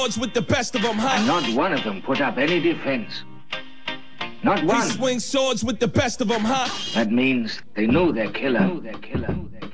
with the best of them, huh? And not one of them put up any defense. Not one. They swing swords with the best of them, huh? That means they know their killer.